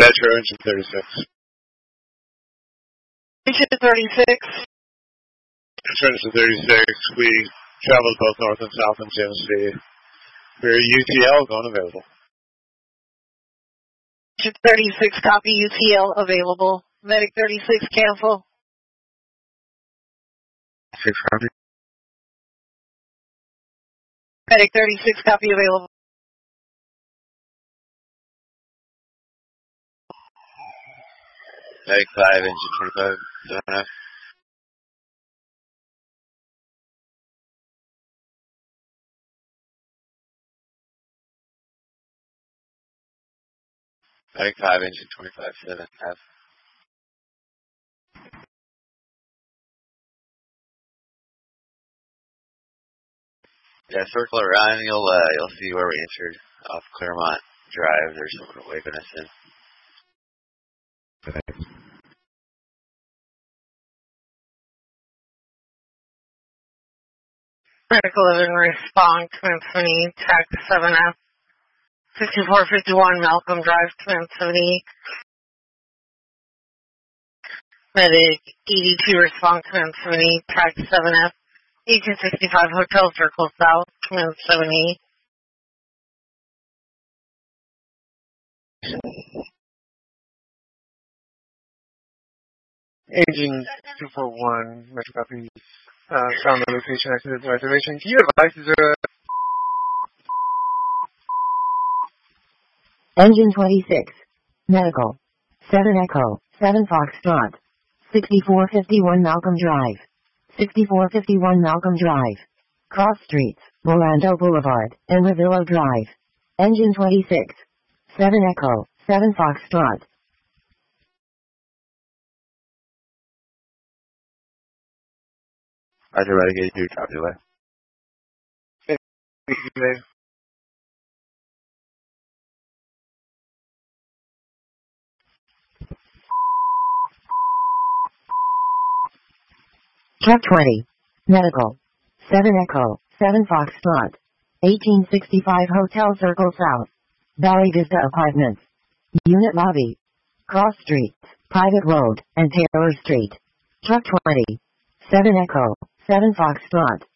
Metro, engine 36. Engine 36. Engine 36, we traveled both north and south in Tennessee. For UTL, going available. Engine 36, copy UTL, available. Medic 36, cancel. 6 copy. Medic 36, copy, available. Medic 5, engine 25, 7F. Medic 5, engine 25, 7F. Yeah, circle around, you'll see where we entered off Claremont Drive. There's someone waving us in. Medic 11, respond, Command 70, track 7F. 5451 Malcolm Drive, Command 70. Medic 82, respond, Command 70, track 7F. 1865 Hotel Circle South, Command 70. Engine 241, Metro copy. Found the location, accident reservation. Can you advise is there Engine 26. Medical. 7 Echo. 7 Foxtrot. 6451 Malcolm Drive. 6451 Malcolm Drive. Cross Streets, Orlando Boulevard, and Revillo Drive. Engine 26. 7 Echo. 7 Foxtrot. Roger, Renegade 2, copy away. Truck 20. Medical. 7 Echo. 7 Foxtrot. 1865 Hotel Circle South. Valley Vista Apartments. Unit Lobby. Cross Streets, Private Road, and Taylor Street. Truck 20. 7 Echo. 7 Foxtrot.